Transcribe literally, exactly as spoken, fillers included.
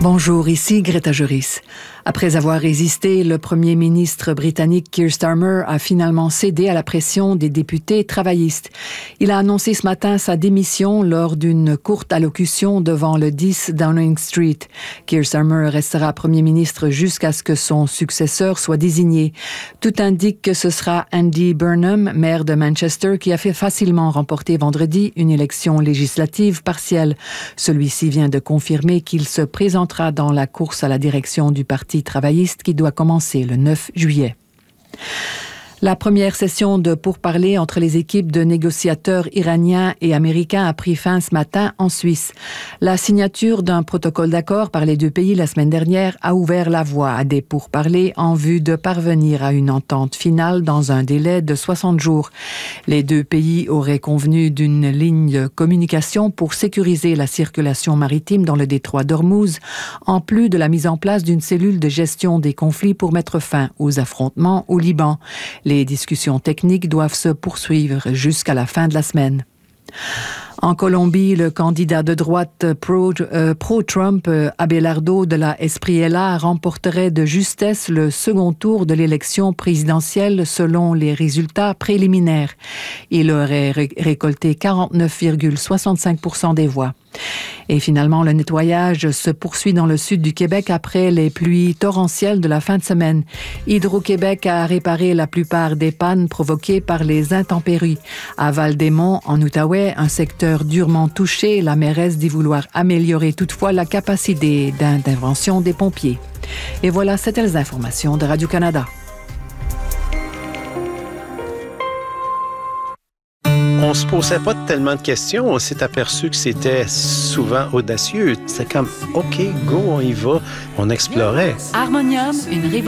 Bonjour, ici Greta Joris. Après avoir résisté, le premier ministre britannique Keir Starmer a finalement cédé à la pression des députés travaillistes. Il a annoncé ce matin sa démission lors d'une courte allocution devant le dix Downing Street. Keir Starmer restera premier ministre jusqu'à ce que son successeur soit désigné. Tout indique que ce sera Andy Burnham, maire de Manchester, qui a fait facilement remporter vendredi une élection législative partielle. Celui-ci vient de confirmer qu'il se présentera dans la course à la direction du Parti travailliste qui doit commencer le neuf juillet. La première session de pourparlers entre les équipes de négociateurs iraniens et américains a pris fin ce matin en Suisse. La signature d'un protocole d'accord par les deux pays la semaine dernière a ouvert la voie à des pourparlers en vue de parvenir à une entente finale dans un délai de soixante jours. Les deux pays auraient convenu d'une ligne de communication pour sécuriser la circulation maritime dans le détroit d'Ormuz, en plus de la mise en place d'une cellule de gestion des conflits pour mettre fin aux affrontements au Liban. Les discussions techniques doivent se poursuivre jusqu'à la fin de la semaine. En Colombie, le candidat de droite pro, euh, pro-Trump, euh, Abelardo de la Espriella, remporterait de justesse le second tour de l'élection présidentielle selon les résultats préliminaires. Il aurait ré- récolté quarante-neuf virgule soixante-cinq pour cent des voix. Et finalement, le nettoyage se poursuit dans le sud du Québec après les pluies torrentielles de la fin de semaine. Hydro-Québec a réparé la plupart des pannes provoquées par les intempéries. À Val-des-Monts, en Outaouais, un secteur durement touché, la mairesse dit vouloir améliorer toutefois la capacité d'intervention des pompiers. Et voilà, c'était les informations de Radio-Canada. On se posait pas tellement de questions. On s'est aperçu que c'était souvent audacieux. C'était comme, OK, go, on y va. On explorait. Harmonium, une révolution.